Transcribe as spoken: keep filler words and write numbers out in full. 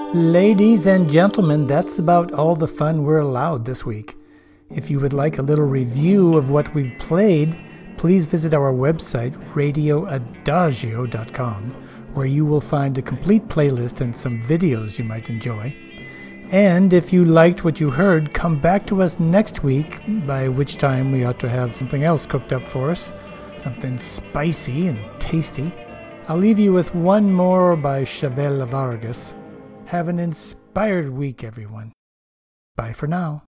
Ladies and gentlemen, that's about all the fun we're allowed this week. If you would like a little review of what we've played, please visit our website, radio adagio dot com, where you will find a complete playlist and some videos you might enjoy. And if you liked what you heard, come back to us next week, by which time we ought to have something else cooked up for us, something spicy and tasty. I'll leave you with one more by Chavela Vargas. Have an inspired week, everyone. Bye for now.